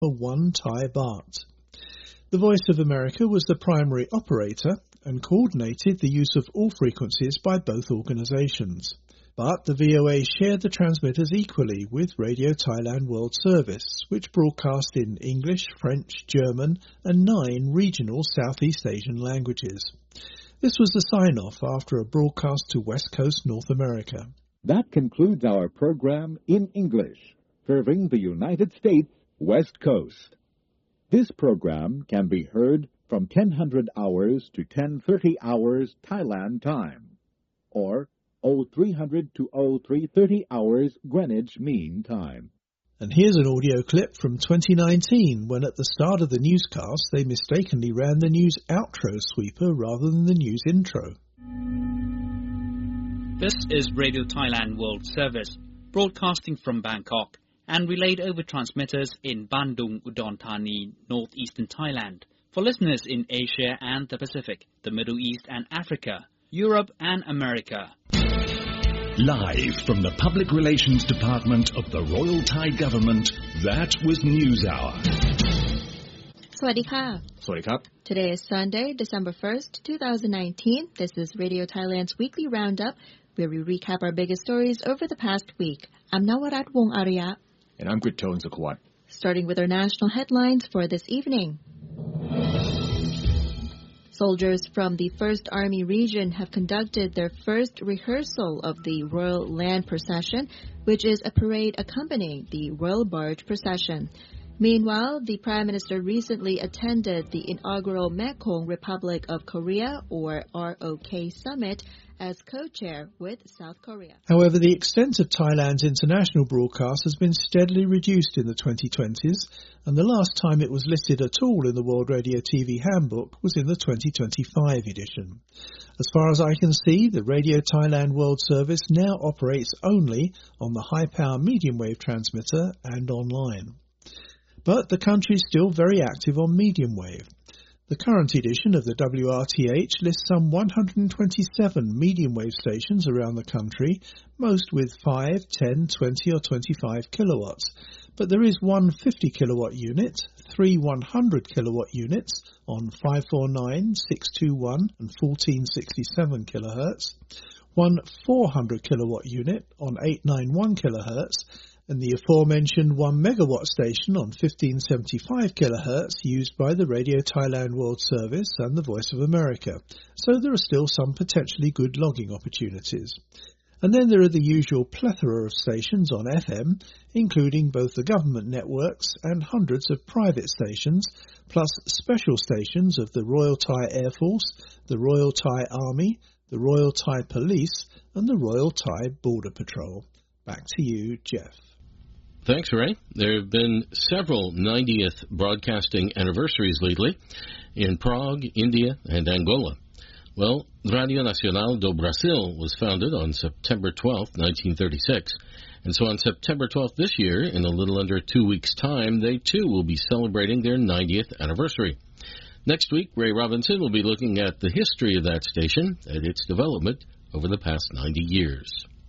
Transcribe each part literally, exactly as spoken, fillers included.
for one Thai baht. The Voice of America was the primary operator and coordinated the use of all frequencies by both organisations. But the V O A shared the transmitters equally with Radio Thailand World Service, which broadcast in English, French, German and nine regional Southeast Asian languages. This was the sign-off after a broadcast to West Coast North America. That concludes our program in English, serving the United States West Coast. This program can be heard from ten hundred hours to ten thirty hours Thailand time, or oh three hundred to oh three thirty hours Greenwich Mean Time. And here's an audio clip from twenty nineteen, when at the start of the newscast they mistakenly ran the news outro sweeper rather than the news intro. This is Radio Thailand World Service, broadcasting from Bangkok and relayed over transmitters in Bandung, Udon Thani, northeastern Thailand, for listeners in Asia and the Pacific, the Middle East and Africa, Europe and America. Live from the Public Relations Department of the Royal Thai Government, that was News Hour. สวัสดีค่ะสวัสดีครับ Today is Sunday, December first, twenty nineteen. This is Radio Thailand's weekly roundup, where we recap our biggest stories over the past week. I'm Nawarat Wong Arya. And I'm Gritone Sukhawat. Starting with our national headlines for this evening. Soldiers from the first Army Region have conducted their first rehearsal of the Royal Land Procession, which is a parade accompanying the Royal Barge Procession. Meanwhile, the Prime Minister recently attended the inaugural Mekong Republic of Korea, or R O K Summit, as co-chair with South Korea. However, the extent of Thailand's international broadcast has been steadily reduced in the twenty twenties, and the last time it was listed at all in the World Radio T V Handbook was in the twenty twenty-five edition. As far as I can see, the Radio Thailand World Service now operates only on the high-power medium-wave transmitter and online. But the country is still very active on medium wave. The current edition of the W R T H lists some one hundred twenty-seven medium wave stations around the country, most with five, ten, twenty or twenty-five kilowatts. But there is one fifty kilowatt unit, three one hundred kilowatt units on five forty-nine, six twenty-one and fourteen sixty-seven kilohertz, one four hundred kilowatt unit on eight ninety-one kilohertz, and the aforementioned one megawatt station on fifteen seventy-five kilohertz used by the Radio Thailand World Service and the Voice of America, so there are still some potentially good logging opportunities. And then there are the usual plethora of stations on F M, including both the government networks and hundreds of private stations, plus special stations of the Royal Thai Air Force, the Royal Thai Army, the Royal Thai Police and the Royal Thai Border Patrol. Back to you, Jeff. Thanks, Ray. There have been several ninetieth broadcasting anniversaries lately in Prague, India, and Angola. Well, Radio Nacional do Brasil was founded on September twelfth, nineteen thirty-six. And so on September twelfth this year, in a little under two weeks' time, they too will be celebrating their ninetieth anniversary. Next week, Ray Robinson will be looking at the history of that station and its development over the past ninety years.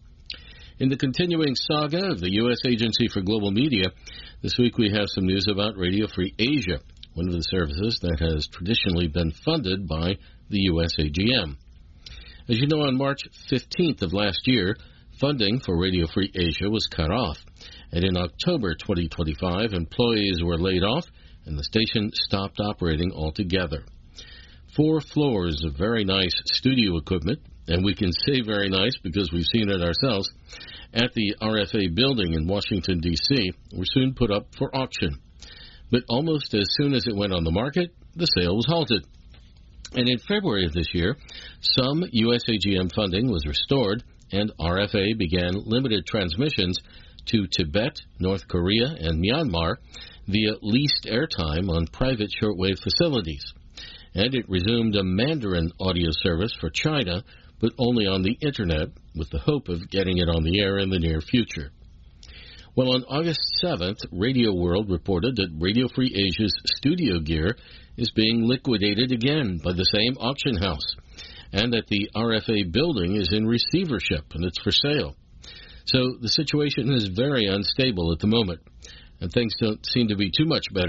In the continuing saga of the U S Agency for Global Media, this week we have some news about Radio Free Asia, one of the services that has traditionally been funded by the U S A G M. As you know, on March fifteenth of last year, funding for Radio Free Asia was cut off, and in October twenty twenty-five, employees were laid off and the station stopped operating altogether. Four floors of very nice studio equipment, and we can say very nice because we've seen it ourselves, at the R F A building in Washington, D C, were soon put up for auction. But almost as soon as it went on the market, the sale was halted. And in February of this year, some U S A G M funding was restored, and R F A began limited transmissions to Tibet, North Korea, and Myanmar via leased airtime on private shortwave facilities. And it resumed a Mandarin audio service for China, but only on the Internet, with the hope of getting it on the air in the near future. Well, on August seventh, Radio World reported that Radio Free Asia's studio gear is being liquidated again by the same auction house, and that the R F A building is in receivership and it's for sale. So the situation is very unstable at the moment, and things don't seem to be too much better